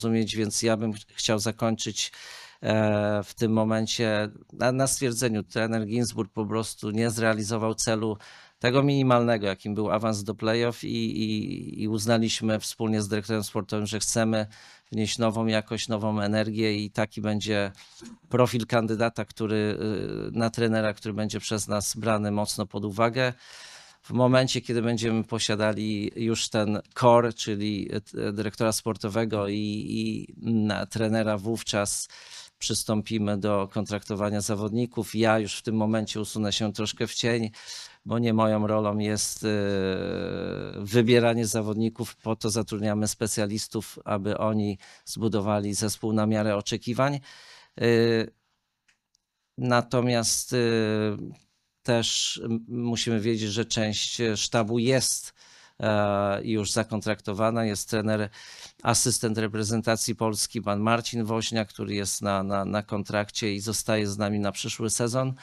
zrozumieć, więc ja bym chciał zakończyć w tym momencie na stwierdzeniu, trener Ginzburg po prostu nie zrealizował celu tego minimalnego, jakim był awans do play-off i uznaliśmy wspólnie z dyrektorem sportowym, że chcemy wnieść nową jakość, nową energię i taki będzie profil kandydata, na trenera, który będzie przez nas brany mocno pod uwagę. W momencie, kiedy będziemy posiadali już ten core, czyli dyrektora sportowego i trenera, wówczas przystąpimy do kontraktowania zawodników. Ja już w tym momencie usunę się troszkę w cień, bo nie moją rolą jest wybieranie zawodników, po to zatrudniamy specjalistów, aby oni zbudowali zespół na miarę oczekiwań. Natomiast też musimy wiedzieć, że część sztabu jest już zakontraktowana. Jest trener, asystent reprezentacji Polski, pan Marcin Woźniak, który jest na kontrakcie i zostaje z nami na przyszły sezon.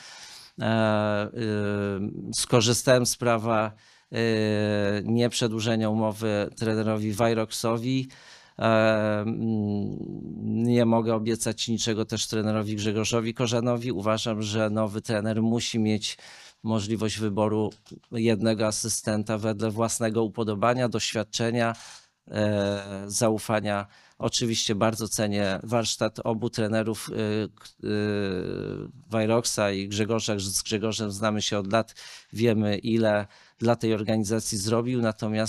Skorzystałem z prawa nieprzedłużenia umowy trenerowi Wajroksowi. Nie mogę obiecać niczego też trenerowi Grzegorzowi Korzanowi. Uważam, że nowy trener musi mieć możliwość wyboru jednego asystenta wedle własnego upodobania, doświadczenia, zaufania. Oczywiście bardzo cenię warsztat obu trenerów, Wajroksa i Grzegorza. Z Grzegorzem znamy się od lat, wiemy ile dla tej organizacji zrobił,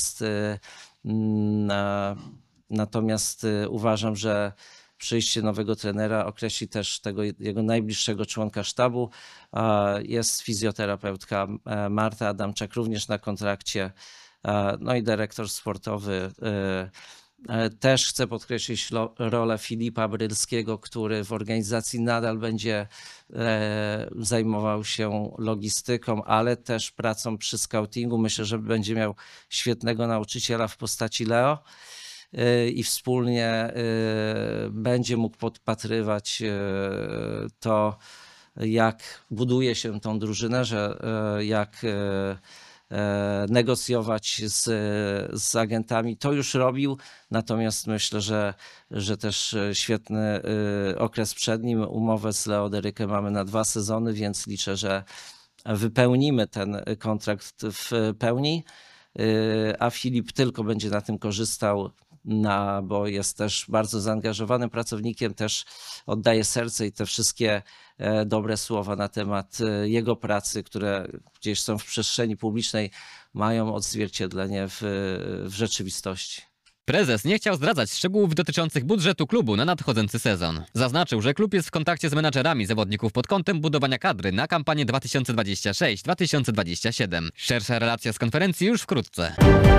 natomiast uważam, że przyjście nowego trenera określi też tego jego najbliższego członka sztabu. Jest fizjoterapeutka Marta Adamczak również na kontrakcie, no i dyrektor sportowy. Też chcę podkreślić rolę Filipa Brylskiego, który w organizacji nadal będzie zajmował się logistyką, ale też pracą przy scoutingu. Myślę, że będzie miał świetnego nauczyciela w postaci Leo i wspólnie będzie mógł podpatrywać to, jak buduje się tą drużynę, jak negocjować z agentami. To już robił, natomiast myślę, że też świetny okres przed nim. Umowę z Leo Derykiem mamy na 2 sezony, więc liczę, że wypełnimy ten kontrakt w pełni, a Filip tylko będzie na tym korzystał, bo jest też bardzo zaangażowanym pracownikiem, też oddaje serce i te wszystkie dobre słowa na temat jego pracy, które gdzieś są w przestrzeni publicznej, mają odzwierciedlenie w rzeczywistości. Prezes nie chciał zdradzać szczegółów dotyczących budżetu klubu na nadchodzący sezon. Zaznaczył, że klub jest w kontakcie z menadżerami zawodników pod kątem budowania kadry na kampanię 2026-2027. Szersza relacja z konferencji już wkrótce.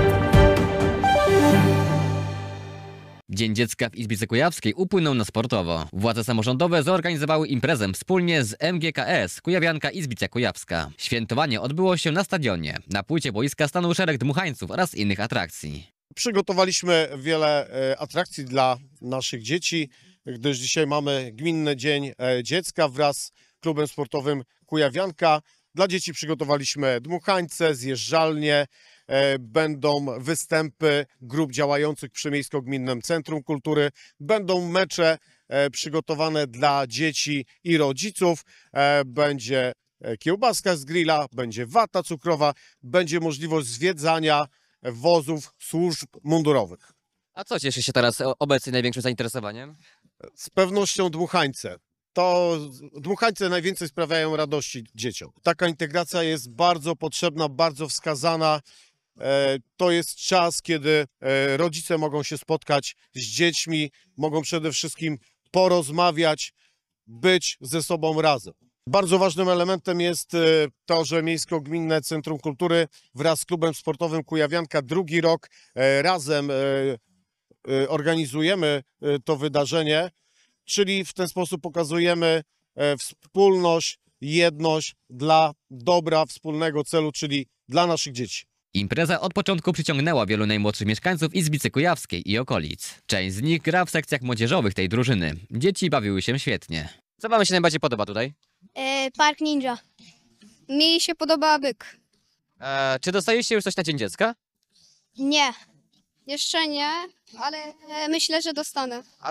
Dzień Dziecka w Izbicy Kujawskiej upłynął na sportowo. Władze samorządowe zorganizowały imprezę wspólnie z MGKS Kujawianka Izbica Kujawska. Świętowanie odbyło się na stadionie. Na płycie boiska stanął szereg dmuchańców oraz innych atrakcji. Przygotowaliśmy wiele atrakcji dla naszych dzieci, gdyż dzisiaj mamy Gminny Dzień Dziecka wraz z klubem sportowym Kujawianka. Dla dzieci przygotowaliśmy dmuchańce, zjeżdżalnie, będą występy grup działających przy Miejsko-Gminnym Centrum Kultury, będą mecze przygotowane dla dzieci i rodziców, będzie kiełbaska z grilla, będzie wata cukrowa, będzie możliwość zwiedzania wozów służb mundurowych. A co cieszy się teraz obecnie największym zainteresowaniem? Z pewnością dmuchańce. To dmuchańce najwięcej sprawiają radości dzieciom. Taka integracja jest bardzo potrzebna, bardzo wskazana. To jest czas, kiedy rodzice mogą się spotkać z dziećmi, mogą przede wszystkim porozmawiać, być ze sobą razem. Bardzo ważnym elementem jest to, że Miejsko-Gminne Centrum Kultury wraz z klubem sportowym Kujawianka drugi rok razem organizujemy to wydarzenie, czyli w ten sposób pokazujemy wspólność, jedność dla dobra wspólnego celu, czyli dla naszych dzieci. Impreza od początku przyciągnęła wielu najmłodszych mieszkańców Izbicy Kujawskiej i okolic. Część z nich gra w sekcjach młodzieżowych tej drużyny. Dzieci bawiły się świetnie. Co wam się najbardziej podoba tutaj? Park Ninja. Mi się podoba byk. Czy dostaliście już coś na Dzień Dziecka? Nie, jeszcze nie, ale myślę, że dostanę.